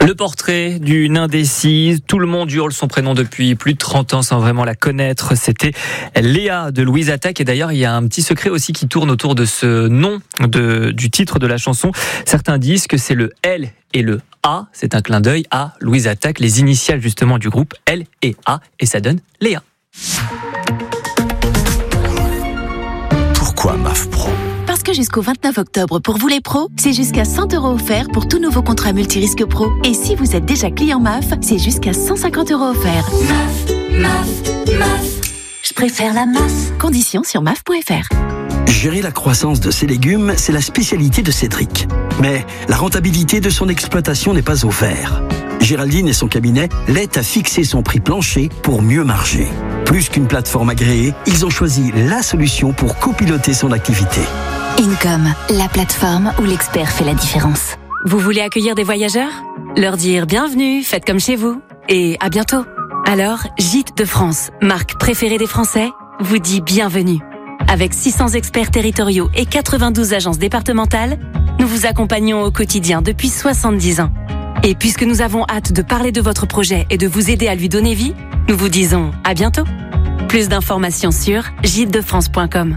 Le portrait d'une indécise. Tout le monde hurle son prénom depuis plus de 30 ans sans vraiment la connaître. C'était Léa de Louise Attaque. Et d'ailleurs, il y a un petit secret aussi qui tourne autour de ce nom du titre de la chanson. Certains disent que c'est le L et le A. C'est un clin d'œil à Louise Attaque, les initiales justement du groupe L et A. Et ça donne Léa. Pourquoi MAF Pro ? Parce que jusqu'au 29 octobre, pour vous les pros, c'est jusqu'à 100 € offerts pour tout nouveau contrat multirisque pro. Et si vous êtes déjà client MAF, c'est jusqu'à 150 € offerts. MAF. Je préfère la MAF. Conditions sur MAF.fr. Gérer la croissance de ses légumes, c'est la spécialité de Cédric. Mais la rentabilité de son exploitation n'est pas au vert. Géraldine et son cabinet l'aident à fixer son prix plancher pour mieux marger. Plus qu'une plateforme agréée, ils ont choisi la solution pour copiloter son activité. Income, la plateforme où l'expert fait la différence. Vous voulez accueillir des voyageurs ? Leur dire bienvenue, faites comme chez vous. Et à bientôt. Alors, Gîtes de France, marque préférée des Français, vous dit bienvenue. Avec 600 experts territoriaux et 92 agences départementales, nous vous accompagnons au quotidien depuis 70 ans. Et puisque nous avons hâte de parler de votre projet et de vous aider à lui donner vie, nous vous disons à bientôt. Plus d'informations sur gîtesdefrance.com.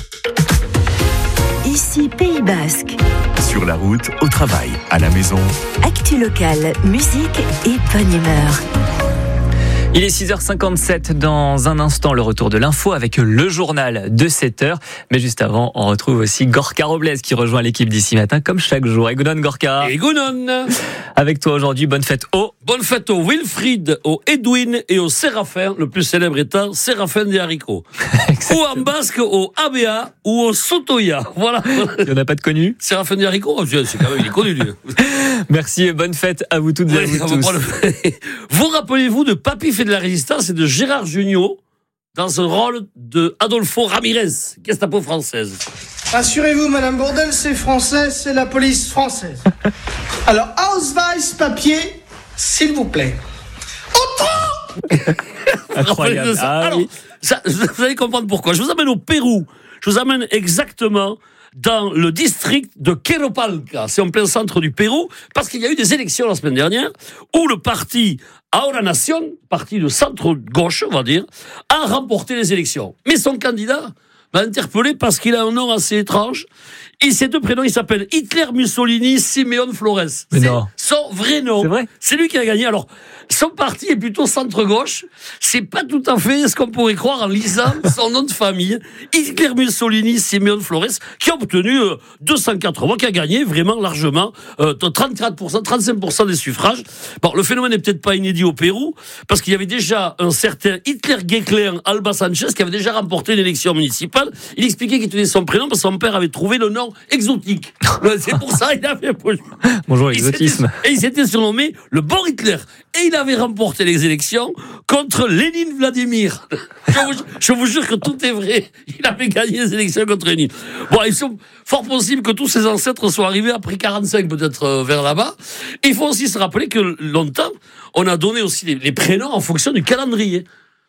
Ici Pays Basque. Sur la route, au travail, à la maison. Actu locale, musique et bonne humeur. Il est 6h57, dans un instant le retour de l'info avec le journal de 7h. Mais juste avant, on retrouve aussi Gorka Robles qui rejoint l'équipe d'ici matin comme chaque jour. Egunon Gorka. Egunon. Avec toi aujourd'hui, bonne fête au Wilfried, au Edwin et au Séraphin, le plus célèbre étant Séraphin des haricots. Ou en basque au Abea ou au Sotoya. Voilà. Il n'y en a pas de connu. Séraphin des haricots, c'est quand même, il est connu, lui. Merci et bonne fête à vous toutes et à vous tous. Vous rappelez-vous de Papy fait de la résistance et de Gérard Jugnot dans un rôle de Adolfo Ramirez, Gestapo française. Rassurez-vous, Madame Bourdelle, c'est français, c'est la police française. Alors, Ausweis, papier, s'il vous plaît. Incroyable. Alors, ça, vous allez comprendre pourquoi. Je vous amène au Pérou. Je vous amène exactement dans le district de Queropalca. C'est en plein centre du Pérou, parce qu'il y a eu des élections la semaine dernière, où le parti Ahora Nación, parti de centre-gauche, on va dire, a remporté les élections. Mais son candidat m'a interpellé parce qu'il a un nom assez étrange. Et ses deux prénoms, il s'appelle Hitler Mussolini Simeone Flores. Mais non. Son vrai nom. C'est vrai. C'est lui qui a gagné. Alors, son parti est plutôt centre-gauche. C'est pas tout à fait ce qu'on pourrait croire en lisant son nom de famille. Hitler Mussolini Simeone Flores, qui a obtenu 204 voix, qui a gagné vraiment largement 34%, 35% des suffrages. Bon, le phénomène n'est peut-être pas inédit au Pérou, parce qu'il y avait déjà un certain Hitler Guecléen Alba Sanchez qui avait déjà remporté une élection municipale. Il expliquait qu'il tenait son prénom parce que son père avait trouvé le nom exotique. C'est pour ça qu'il avait... Bonjour, exotisme. Et il s'était surnommé le bon Hitler. Et il avait remporté les élections contre Lénine Vladimir. Je vous jure que tout est vrai. Il avait gagné les élections contre Lénine. Bon, il est fort possible que tous ses ancêtres soient arrivés après 45, peut-être vers là-bas. Il faut aussi se rappeler que longtemps, on a donné aussi les prénoms en fonction du calendrier.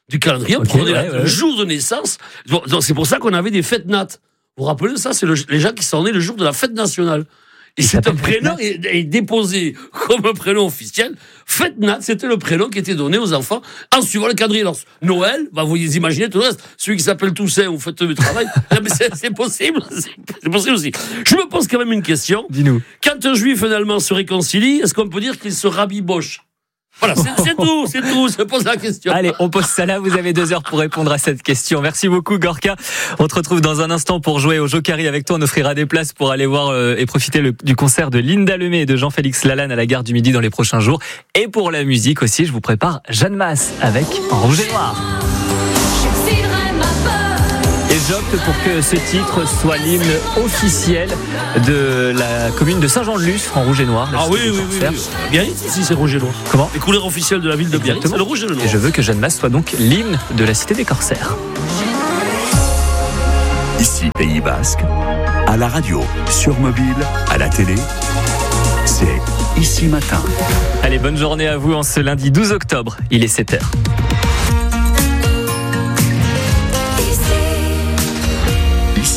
On prenait le jour de naissance. Donc, c'est pour ça qu'on avait des fêtes nat. Vous vous rappelez ça? C'est les gens qui sont nés le jour de la fête nationale. Et c'est un prénom est déposé comme un prénom officiel. Fête nat, c'était le prénom qui était donné aux enfants en suivant le calendrier. Alors, Noël, vous imaginez tout le reste. Celui qui s'appelle Toussaint, vous faites le travail. C'est possible. C'est possible aussi. Je me pose quand même une question. Dis-nous. Quand un juif finalement se réconcilie, est-ce qu'on peut dire qu'il se rabiboche? Voilà, c'est tout, je pose la question. Allez, on pose ça là, vous avez 2 heures pour répondre à cette question. Merci beaucoup Gorka. On te retrouve dans un instant pour jouer au Jokari avec toi. On offrira des places pour aller voir et profiter du concert de Linda Lemay et de Jean-Félix Lalanne à la Gare du Midi dans les prochains jours. Et pour la musique aussi, je vous prépare Jeanne Masse avec En Rouge et Noir. Et j'opte pour que ce titre soit l'hymne officiel de la commune de Saint-Jean-de-Luz, en rouge et noir. Ah oui. Biarritz aussi, c'est rouge et noir. Comment ? Les couleurs officielles de la ville de Biarritz, c'est le rouge et le noir. Et je veux que Jeanne Masse soit donc l'hymne de la cité des corsaires. Ici Pays Basque, à la radio, sur mobile, à la télé, c'est Ici Matin. Allez, bonne journée à vous en ce lundi 12 octobre, il est 7h.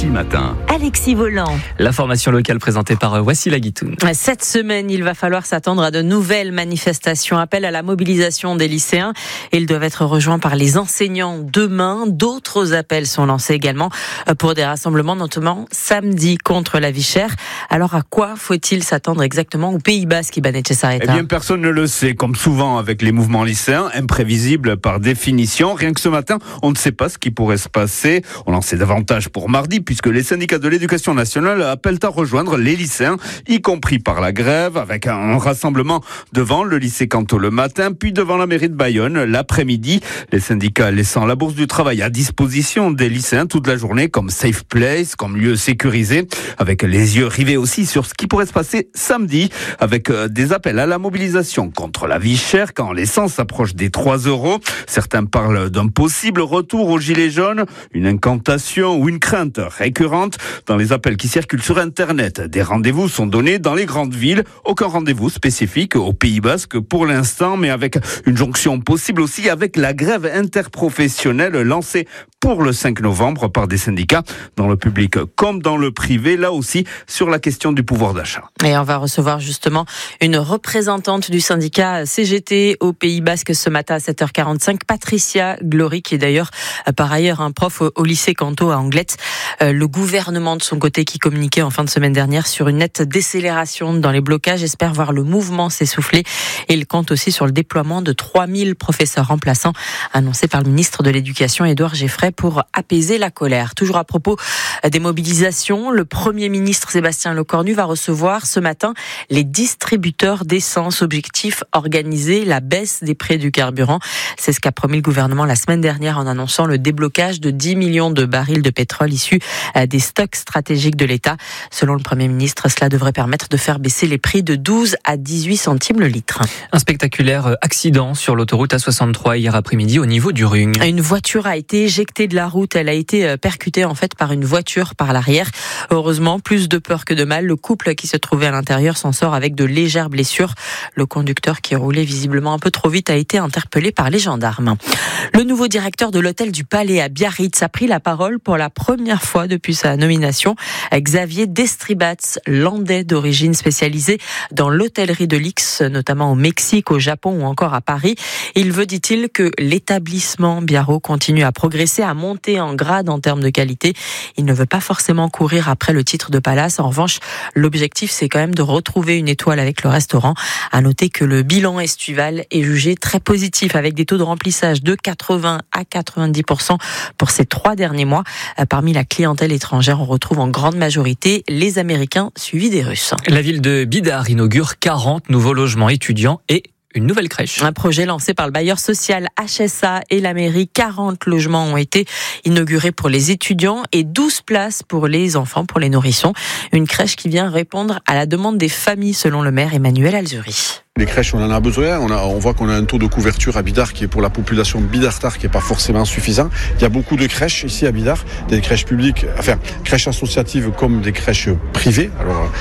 Passy Matin. Alexis Volant. L'information locale présentée par Wassila Guitoun. Cette semaine, il va falloir s'attendre à de nouvelles manifestations. Appel à la mobilisation des lycéens. Ils doivent être rejoints par les enseignants demain. D'autres appels sont lancés également pour des rassemblements, notamment samedi contre la vie chère. Alors à quoi faut-il s'attendre exactement au Pays Basque, Iban Etxezarreta ? Eh bien, personne ne le sait. Comme souvent avec les mouvements lycéens, imprévisibles par définition. Rien que ce matin, on ne sait pas ce qui pourrait se passer. On en sait davantage pour mardi, puisque les syndicats de l'éducation nationale appellent à rejoindre les lycéens, y compris par la grève, avec un rassemblement devant le lycée Canto le matin, puis devant la mairie de Bayonne l'après-midi. Les syndicats laissant la bourse du travail à disposition des lycéens toute la journée, comme safe place, comme lieu sécurisé, avec les yeux rivés aussi sur ce qui pourrait se passer samedi, avec des appels à la mobilisation contre la vie chère quand l'essence approche des 3 €. Certains parlent d'un possible retour aux gilets jaunes, une incantation ou une crainte récurrente dans les appels qui circulent sur Internet. Des rendez-vous sont donnés dans les grandes villes. Aucun rendez-vous spécifique au Pays Basque pour l'instant, mais avec une jonction possible aussi avec la grève interprofessionnelle lancée pour le 5 novembre par des syndicats dans le public comme dans le privé, là aussi sur la question du pouvoir d'achat. Et on va recevoir justement une représentante du syndicat CGT au Pays Basque ce matin à 7h45, Patricia Glory, qui est d'ailleurs par ailleurs un prof au lycée Canto à Anglet. Le gouvernement de son côté, qui communiquait en fin de semaine dernière sur une nette décélération dans les blocages, espère voir le mouvement s'essouffler. Et il compte aussi sur le déploiement de 3000 professeurs remplaçants annoncé par le ministre de l'Éducation Édouard Geffray pour apaiser la colère. Toujours à propos des mobilisations, le Premier ministre Sébastien Lecornu va recevoir ce matin les distributeurs d'essence. Objectif, organiser la baisse des prix du carburant. C'est ce qu'a promis le gouvernement la semaine dernière en annonçant le déblocage de 10 millions de barils de pétrole issus des stocks stratégiques de l'État. Selon le Premier ministre, cela devrait permettre de faire baisser les prix de 12 à 18 centimes le litre. Un spectaculaire accident sur l'autoroute A63 hier après-midi au niveau du Rung. Une voiture a été éjectée de la route. Elle a été percutée en fait par une voiture par l'arrière. Heureusement, plus de peur que de mal. Le couple qui se trouvait à l'intérieur s'en sort avec de légères blessures. Le conducteur qui roulait visiblement un peu trop vite a été interpellé par les gendarmes. Le nouveau directeur de l'hôtel du Palais à Biarritz a pris la parole pour la première fois depuis sa nomination. Xavier Destribats, landais d'origine spécialisé dans l'hôtellerie de luxe, notamment au Mexique, au Japon ou encore à Paris. Il veut, dit-il, que l'établissement Biarro continue à progresser, à monter en grade en termes de qualité. Il ne veut pas forcément courir après le titre de palace. En revanche, l'objectif, c'est quand même de retrouver une étoile avec le restaurant. À noter que le bilan estival est jugé très positif avec des taux de remplissage de 80 à 90% pour ces 3 derniers mois. Parmi la clientèle étrangère, on retrouve en grande majorité les Américains suivis des Russes. La ville de Bidart inaugure 40 nouveaux logements étudiants et une nouvelle crèche. Un projet lancé par le bailleur social HSA et la mairie. 40 logements ont été inaugurés pour les étudiants et 12 places pour les enfants, pour les nourrissons. Une crèche qui vient répondre à la demande des familles, selon le maire Emmanuel Alzuri. Les crèches, on en a besoin. On voit qu'on a un taux de couverture à Bidart qui est pour la population bidartard qui est pas forcément suffisant. Il y a beaucoup de crèches ici à Bidart, des crèches publiques, enfin crèches associatives comme des crèches privées. Alors,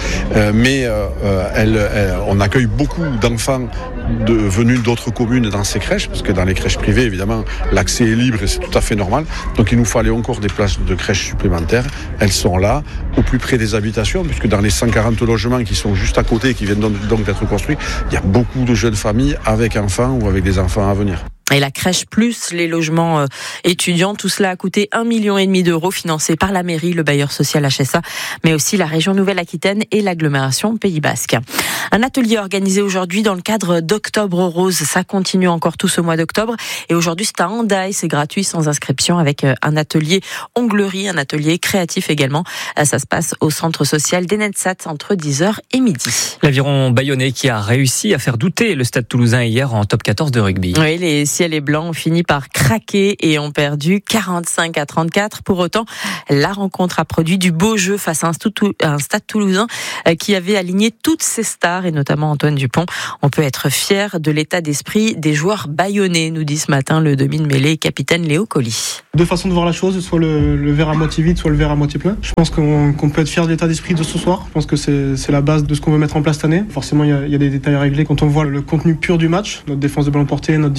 on accueille beaucoup d'enfants venus d'autres communes dans ces crèches, parce que dans les crèches privées, évidemment, l'accès est libre et c'est tout à fait normal. Donc il nous fallait encore des places de crèches supplémentaires. Elles sont là, au plus près des habitations, puisque dans les 140 logements qui sont juste à côté, qui viennent donc d'être construits, il y a beaucoup de jeunes familles avec enfants ou avec des enfants à venir. Et la crèche plus les logements étudiants, tout cela a coûté 1,5 million d'euros financés par la mairie, le bailleur social HSA, mais aussi la région Nouvelle-Aquitaine et l'agglomération Pays Basque. Un atelier organisé aujourd'hui dans le cadre d'Octobre Rose. Ça continue encore tout ce mois d'octobre. Et aujourd'hui, c'est à Hendaye, c'est gratuit, sans inscription, avec un atelier onglerie, un atelier créatif également. Ça se passe au centre social d'Enetsat entre 10h et midi. L'aviron bayonnais qui a réussi à faire douter le Stade Toulousain hier en top 14 de rugby. Oui, les ciel et blanc ont fini par craquer et ont perdu 45-34. Pour autant, la rencontre a produit du beau jeu face à un Stade Toulousain qui avait aligné toutes ses stars et notamment Antoine Dupont. On peut être fier de l'état d'esprit des joueurs bayonnais, nous dit ce matin le demi de mêlée capitaine Léo Colli. Deux façons de voir la chose, soit le verre à moitié vide, soit le verre à moitié plein. Je pense qu'on peut être fier de l'état d'esprit de ce soir. Je pense que c'est la base de ce qu'on veut mettre en place cette année. Forcément, il y a des détails à régler. Quand on voit le contenu pur du match, notre défense de ballon porté, notre discipline, je pense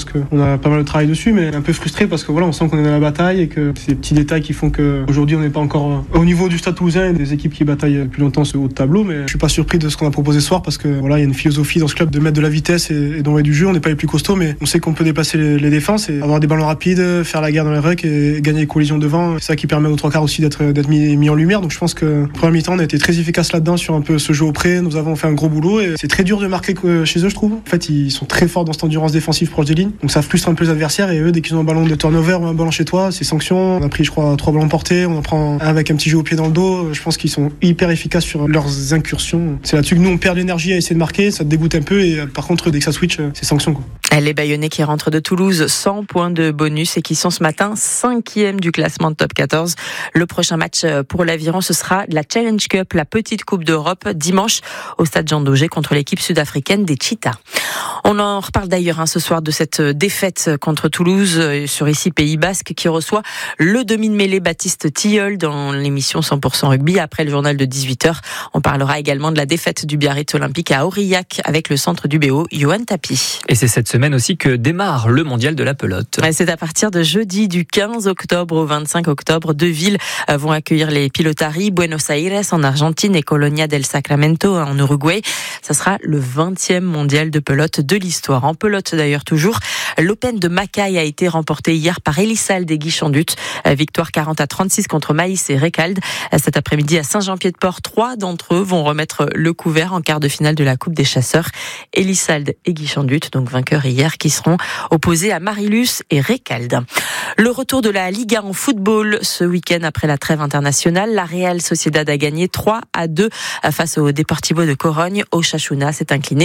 pense qu'on a pas mal de travail dessus, mais un peu frustré parce que voilà, on sent qu'on est dans la bataille et que c'est des petits détails qui font qu'aujourd'hui on n'est pas encore au niveau du Stade Toulousain et des équipes qui bataillent depuis longtemps ce haut de tableau. Mais je suis pas surpris de ce qu'on a proposé ce soir parce que voilà, il y a une philosophie dans ce club de mettre de la vitesse et d'envoyer du jeu. On n'est pas les plus costauds, mais on sait qu'on peut dépasser les défenses et avoir des ballons rapides, faire la guerre dans les rucks et gagner les collisions devant. C'est ça qui permet aux trois quarts aussi d'être mis en lumière. Donc je pense que première mi-temps on a été très efficace là-dedans sur un peu ce jeu au près. Nous avons fait un gros boulot et c'est très dur de marquer chez eux, je trouve. En fait, ils sont très forts dans cette endurance défensive proche des lignes. Donc ça frustre un peu les adversaires et eux, dès qu'ils ont un ballon de turnover ou un ballon chez toi, c'est sanction. On a pris, je crois, 3 ballons portés. On en prend un avec un petit jeu au pied dans le dos. Je pense qu'ils sont hyper efficaces sur leurs incursions. C'est là-dessus que nous on perd l'énergie à essayer de marquer. Ça te dégoûte un peu et par contre, dès que ça switch, c'est sanction, quoi. Les Bayonnais qui rentrent de Toulouse 100 points de bonus et qui sont ce matin 5e du classement de top 14. Le prochain match pour l'Aviron, ce sera la Challenge Cup, la petite Coupe d'Europe, dimanche au stade Jean Daugé contre l'équipe sud-africaine des Cheetahs. On en reparle d'ailleurs ce soir de cette défaite contre Toulouse sur ici Pays Basque qui reçoit le demi de mêlée Baptiste Tilleul dans l'émission 100% rugby après le journal de 18h. On parlera également de la défaite du Biarritz Olympique à Aurillac avec le centre du BO, Johan Tapi. Et c'est cette semaine aussi que démarre le mondial de la pelote. C'est à partir de jeudi du 15 octobre au 25 octobre. 2 villes vont accueillir les Pilotari, Buenos Aires en Argentine et Colonia del Sacramento en Uruguay. Ça sera le 20e mondial de pelote de l'histoire. En pelote d'ailleurs toujours, l'Open de Macaï a été remporté hier par Elissalde et Guy Chandut. Victoire 40-36 contre Maïs et Récalde. Cet après-midi à Saint-Jean-Pied-de-Port, 3 d'entre eux vont remettre le couvert en quart de finale de la Coupe des Chasseurs. Elissalde et Guy Chandut, donc vainqueurs hier, qui seront opposés à Marilus et Récalde. Le retour de la Liga en football ce week-end après la trêve internationale. La Real Sociedad a gagné 3-2 face au Deportivo de Corogne. Osasuna s'est incliné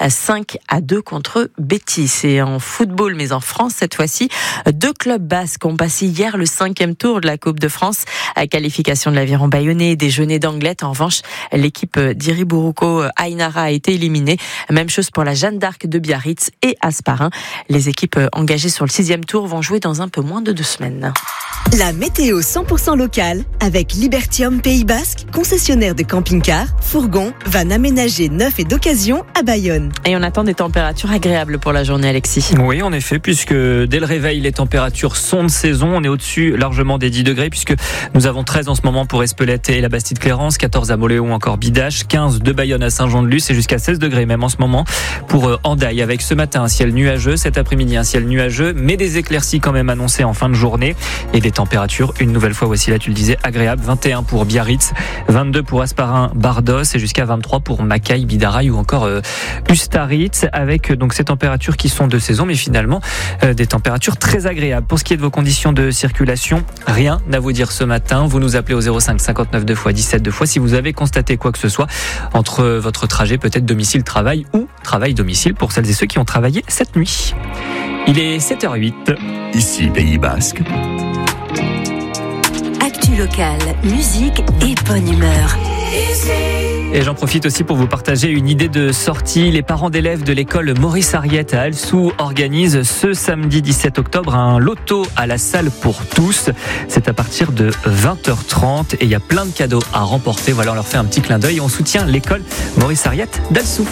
5-2 contre Betis. Et en football, mais en France cette fois-ci, 2 clubs basques ont passé hier le 5e tour de la Coupe de France. Qualification de l'Aviron Bayonnais et des Genêts d'Anglet. En revanche, l'équipe d'Iriburuco Ainara a été éliminée. Même chose pour la Jeanne d'Arc de Biarritz et Asparin. Les équipes engagées sur le 6e tour vont jouer dans un peu moins de 2 semaines. La météo 100% locale avec Libertium Pays Basque, concessionnaire de camping-cars, fourgons, vannes aménagées neufs et d'occasion à Bayonne. Et on attend des températures agréables pour la journée, Alexis. Oui, en effet, puisque dès le réveil, les températures sont de saison. On est au-dessus largement des 10 degrés, puisque nous avons 13 en ce moment pour Espelette et la Bastide-Clérance, 14 à Moléon, encore Bidache, 15 de Bayonne à Saint-Jean-de-Luz et jusqu'à 16 degrés même en ce moment pour Hendaye, avec ce matin un ciel nuageux, cet après-midi un ciel nuageux, mais des éclaircies quand même annoncées en fin de journée et des températures, une nouvelle fois, voici là, tu le disais, agréables. 21 pour Biarritz, 22 pour Asparin, Bardos et jusqu'à 23 pour Macaï, Bidaraï ou encore Ustaritz, avec donc ces températures qui sont de saison, mais finalement des températures très agréables. Pour ce qui est de vos conditions de circulation, rien à vous dire ce matin. Vous nous appelez au 05 59 2 x 17 2 fois si vous avez constaté quoi que ce soit entre votre trajet, peut-être domicile-travail ou travail-domicile pour celles et ceux qui ont travaillé cette nuit. Il est 7h08. Ici, Pays Basque. Actu locale, musique et bonne humeur. Et j'en profite aussi pour vous partager une idée de sortie. Les parents d'élèves de l'école Maurice Ariette à Alsou organisent ce samedi 17 octobre un loto à la salle pour tous. C'est à partir de 20h30 et il y a plein de cadeaux à remporter. Voilà, on leur fait un petit clin d'œil et on soutient l'école Maurice Ariette d'Alsou.